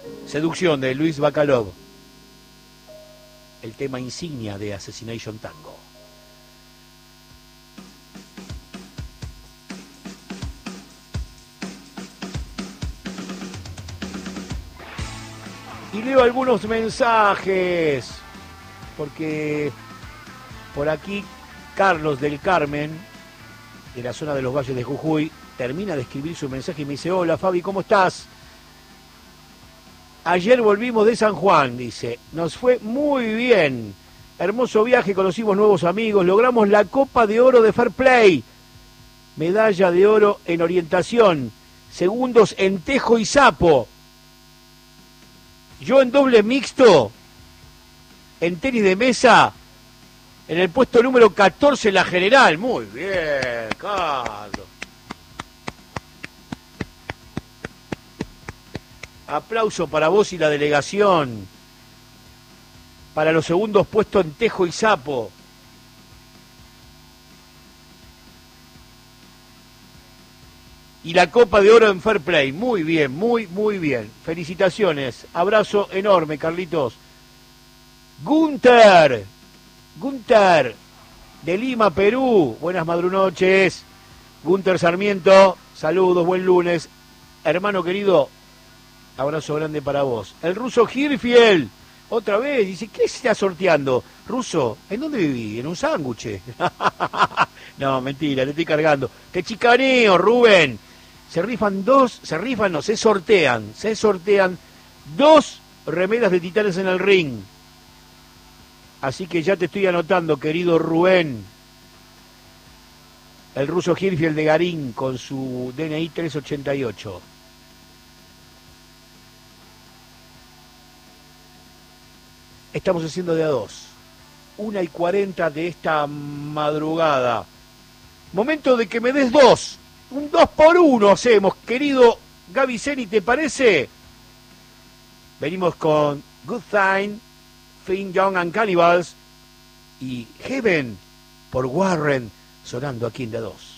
Seducción de Luis Bacalov. El tema insignia de Assassination Tango. Y leo algunos mensajes, porque por aquí Carlos del Carmen, de la zona de los Valles de Jujuy, termina de escribir su mensaje y me dice: hola Fabi, ¿cómo estás? Ayer volvimos de San Juan, dice, nos fue muy bien, hermoso viaje, conocimos nuevos amigos, logramos la Copa de Oro de Fair Play, medalla de oro en orientación, segundos en tejo y sapo, yo en doble mixto, en tenis de mesa, en el puesto número 14 en la general. Muy bien, Carlos. Aplauso para vos y la delegación. Para los segundos puestos en tejo y sapo. Y la Copa de Oro en Fair Play. Muy bien, muy bien. Felicitaciones. Abrazo enorme, Carlitos. Gunter, de Lima, Perú. Buenas madrunoches. Gunter Sarmiento, saludos, buen lunes. Hermano querido, abrazo grande para vos. El ruso Hirfield, otra vez, dice, ¿qué se está sorteando? Ruso, ¿en dónde viví? ¿En un sándwich? No, mentira, te estoy cargando. Te chicaneo, Rubén. Se sortean 2 remeras de Titanes en el Ring. Así que ya te estoy anotando, querido Rubén. El ruso Hirfield de Garín con su DNI 388. Estamos haciendo de a 2. 1:40 de esta madrugada. Momento de que me des 2. Un 2 por 1 hacemos, querido Gaby Zeni, ¿te parece? Venimos con Good Time, Finn Young and Cannibals y Heaven por Warren, sonando aquí en de a 2.